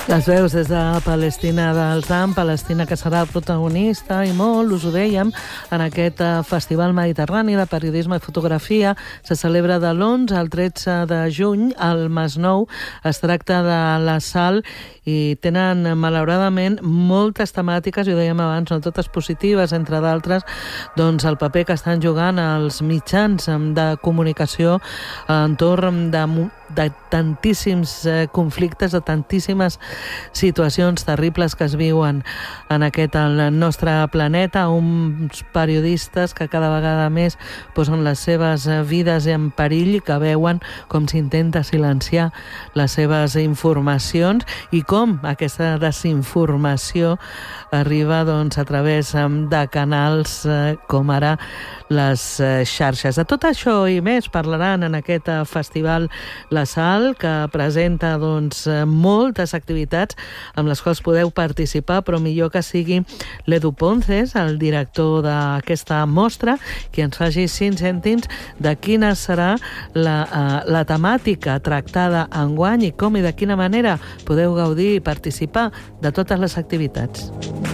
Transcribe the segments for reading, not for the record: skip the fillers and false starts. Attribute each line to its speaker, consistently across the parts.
Speaker 1: Les veus des de Palestina del Sam, Palestina que serà el protagonista i molt, us ho dèiem, en aquest Festival Mediterrani de Periodisme i Fotografia. Se celebra de l'11 al 13 de juny al Masnou. Es tracta de la Sal i tenen, malauradament, moltes temàtiques, i ho dèiem abans, no totes positives, entre d'altres, doncs el paper que estan jugant els mitjans de comunicació entorn de tantíssims conflictes, de tantíssimes situacions terribles que es viuen en aquest el nostre planeta, uns periodistes que cada vegada més posen les seves vides en perill i que veuen com s'intenta silenciar les seves informacions i com aquesta desinformació arriba doncs, a través de canals com ara les xarxes. De tot això i més parlaran en aquest festival La Sal, que presenta doncs, moltes activitats amb les quals podeu participar, però millor que sigui l'Edu Ponces, el director d'aquesta mostra, qui ens faci 5 cèntims de quina serà la temàtica tractada enguany i com i de quina manera podeu gaudir i participar de totes les activitats.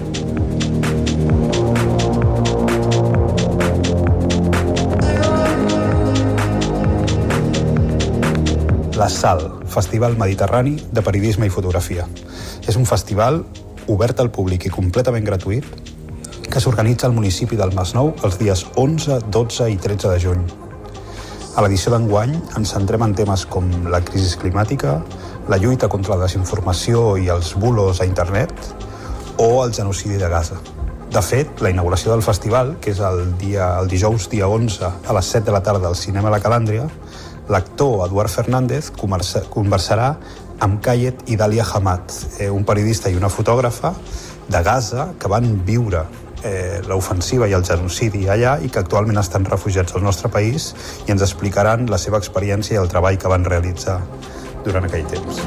Speaker 2: La Sal, Festival Mediterrani de Periodisme i Fotografia. És un festival obert al públic i completament gratuït que s'organitza al municipi del Masnou els dies 11, 12 i 13 de juny. A l'edició d'enguany ens centrem en temes com la crisi climàtica, la lluita contra la desinformació i els bulos a internet o el genocidi de Gaza. De fet, la inauguració del festival, que és el dijous dia 11 a les 7 de la tarda al Cinema La Calàndria, l'actor Eduard Fernández conversarà amb Kayet i Dalia Hamad, un periodista i una fotògrafa de Gaza que van viure l'ofensiva i el genocidi allà i que actualment estan refugiats al nostre país i ens explicaran la seva experiència i el treball que van realitzar durant aquell temps.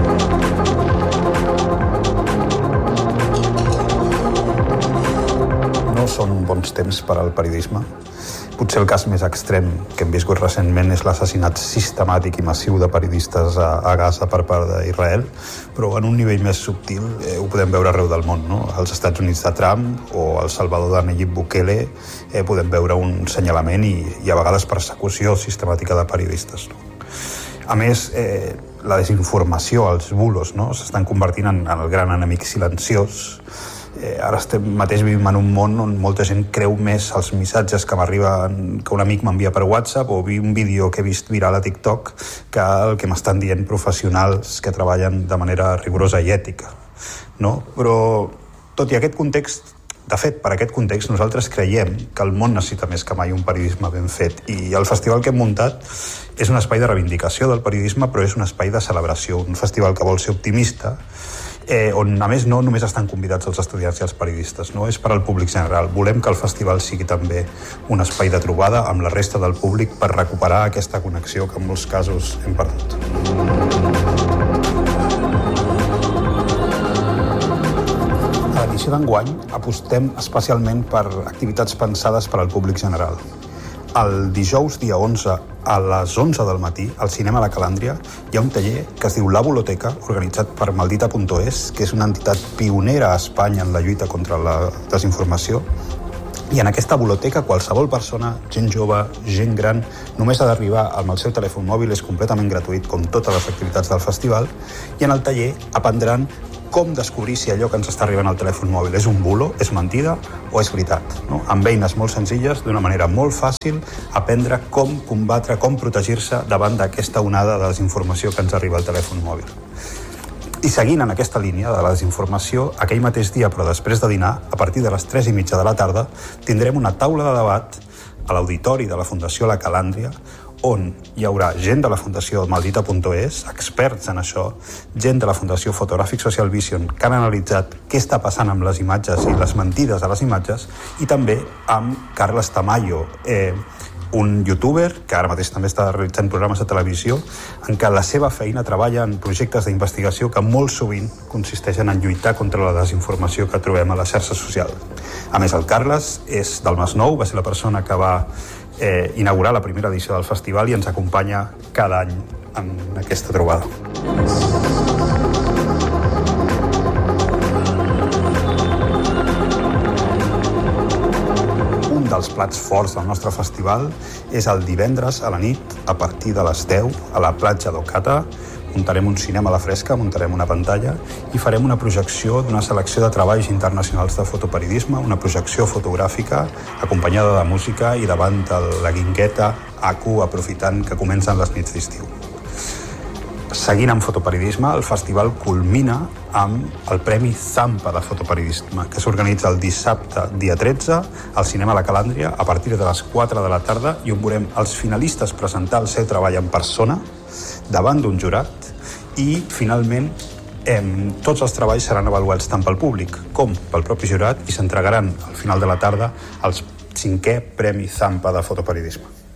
Speaker 2: No són bons temps per al periodisme. Potser el cas més extrem que hem viscut recentment és l'assassinat sistemàtic i massiu de periodistes a Gaza per part d'Israel, però en un nivell més subtil ho podem veure arreu del món, no? Als Estats Units de Trump o al Salvador de Nayib Bukele podem veure un senyalament i a vegades persecució sistemàtica de periodistes, no? A més, la desinformació, els bulos, no? S'estan convertint en el gran enemic silenciós. Ara mateix vivim en un món on molta gent creu més els missatges que m'arriben, que un amic m'envia per WhatsApp o un vídeo que he vist viral a TikTok que el que m'estan dient professionals que treballen de manera rigorosa i ètica, no? Però tot i aquest context, de fet, per aquest context nosaltres creiem que el món necessita més que mai un periodisme ben fet i el festival que hem muntat és un espai de reivindicació del periodisme però és un espai de celebració, un festival que vol ser optimista on a més no només estan convidats els estudiants i els periodistes, no? És per al públic general. Volem que el festival sigui també un espai de trobada amb la resta del públic per recuperar aquesta connexió que en molts casos hem perdut. A l'edició d'enguany apostem especialment per activitats pensades per al públic general. El dijous, dia 11, a les 11 del matí, al Cinema La Calàndria, hi ha un taller que es diu La Buloteca, organitzat per Maldita.es, que és una entitat pionera a Espanya en la lluita contra la desinformació. I en aquesta buloteca qualsevol persona, gent jove, gent gran, només ha d'arribar amb el seu telèfon mòbil, és completament gratuït com totes les activitats del festival, i en el taller aprendran com descobrir si allò que ens està arribant al telèfon mòbil és un bulo, és mentida o és veritat, no? Amb eines molt senzilles, d'una manera molt fàcil, aprendre com combatre, com protegir-se davant d'aquesta onada de desinformació que ens arriba al telèfon mòbil. I seguint en aquesta línia de la desinformació, aquell mateix dia, però després de dinar, a partir de les 3:30 de la tarda, tindrem una taula de debat a l'auditori de la Fundació La Calàndria, on hi haurà gent de la Fundació Maldita.es, experts en això, gent de la Fundació Photographic Social Vision, que han analitzat què està passant amb les imatges i les mentides a les imatges, i també amb Carles Tamayo, un youtuber que ara mateix també està realitzant programes de televisió en què la seva feina treballa en projectes d'investigació que molt sovint consisteixen en lluitar contra la desinformació que trobem a la xarxa social. A més, el Carles és del Masnou, va ser la persona que va inaugurar la primera edició del festival i ens acompanya cada any en aquesta trobada. plats forts del nostre festival és el divendres a la nit, a partir de les 10, a la platja d'Ocata. Muntarem un cinema a la fresca, muntarem una pantalla i farem una projecció d'una selecció de treballs internacionals de fotoperiodisme, una projecció fotogràfica acompanyada de música i davant de la guingueta ACU, aprofitant que comencen les nits d'estiu. Seguint amb fotoperiodisme, el festival culmina amb el Premi Zampa de fotoperiodisme, que s'organitza el dissabte, dia 13, al Cinema La Calàndria, a partir de les 4 de la tarda, i on veurem els finalistes presentar el seu treball en persona, davant d'un jurat, i, finalment, tots els treballs seran avaluats tant pel públic com pel propi jurat i s'entregaran al final de la tarda el 5è Premi Zampa de fotoperiodisme.